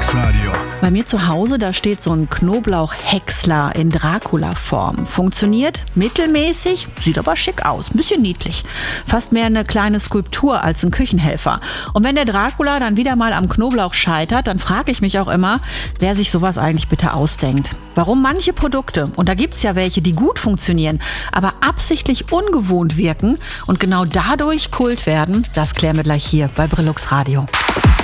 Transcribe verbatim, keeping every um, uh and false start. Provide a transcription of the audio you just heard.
Brillux Radio. Bei mir zu Hause, da steht so ein Knoblauch-Häcksler in Dracula-Form. Funktioniert mittelmäßig, sieht aber schick aus, ein bisschen niedlich. Fast mehr eine kleine Skulptur als ein Küchenhelfer. Und wenn der Dracula dann wieder mal am Knoblauch scheitert, dann frage ich mich auch immer, wer sich sowas eigentlich bitte ausdenkt. Warum manche Produkte, und da gibt's ja welche, die gut funktionieren, aber absichtlich ungewohnt wirken und genau dadurch Kult werden, das klären wir gleich hier bei Brillux Radio.